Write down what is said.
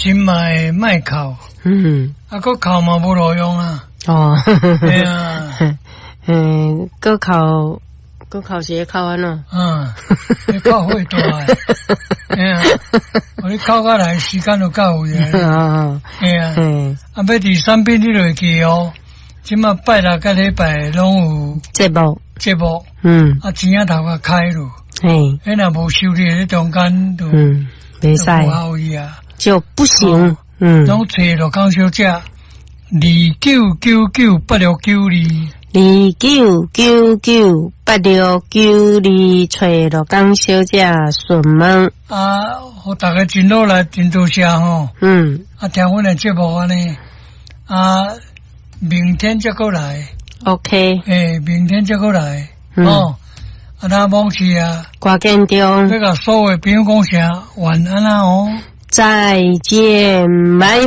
心嘛会卖哭，个哭嘛无路用啊。 哦， 对啊， 个哭是会哭安怎？ 你哭会大诶，哎呀，我你哭过来时间就够呀。哎呀，要第三遍你落去哦，即马拜六甲礼拜拢有节目，钱仔头壳开咯。若无收入咧中间就袂使， 无效益啊， 就不行。 拢找着讲小姐29998692。 29998692，找着江小姐询问。 互大家真努力，真多谢吼。听阮的节目安尼，明天再过来。 OK。 明天再过来。那忘记啊， 挂紧中。 那个所有朋友讲声晚安啦哦。 再见，拜。